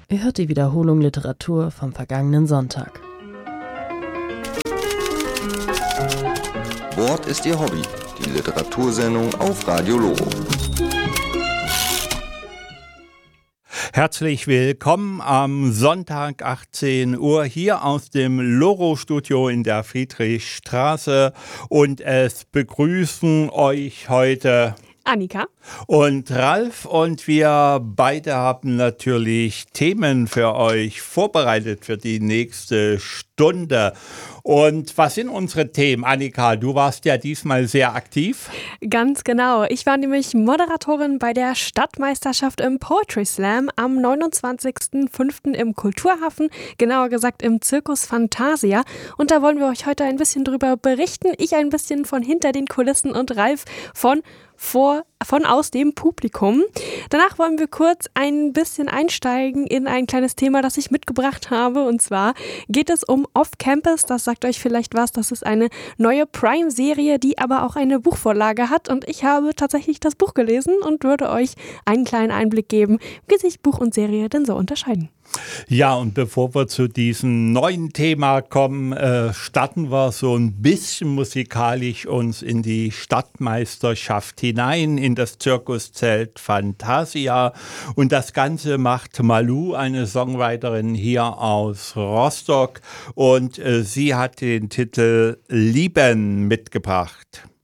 Ihr hört die Wiederholung Literatur vom vergangenen Sonntag. Wort ist Ihr Hobby, die Literatursendung auf Radio Loro. Herzlich willkommen am Sonntag 18 Uhr hier aus dem Loro-Studio in der Friedrichstraße und es begrüßen euch heute Annika und Ralf und wir beide haben natürlich Themen für euch vorbereitet für die nächste Stunde. Und was sind unsere Themen? Annika, du warst ja diesmal sehr aktiv. Ganz genau. Ich war nämlich Moderatorin bei der Stadtmeisterschaft im Poetry Slam am 29.05. im Kulturhafen, genauer gesagt im Circus Fantasia. Und da wollen wir euch heute ein bisschen drüber berichten. Ich ein bisschen von hinter den Kulissen und Ralf von aus dem Publikum. Danach wollen wir kurz ein bisschen einsteigen in ein kleines Thema, das ich mitgebracht habe. Und zwar geht es um Off-Campus. Das sagt euch vielleicht was. Das ist eine neue Prime-Serie, die aber auch eine Buchvorlage hat. Und ich habe tatsächlich das Buch gelesen und würde euch einen kleinen Einblick geben, wie sich Buch und Serie denn so unterscheiden. Ja, und bevor wir zu diesem neuen Thema kommen, starten wir so ein bisschen musikalisch uns in die Stadtmeisterschaft hinein, in das Zirkuszelt Fantasia. Und das Ganze macht Malou, eine Songwriterin hier aus Rostock. Und sie hat den Titel Lieben mitgebracht.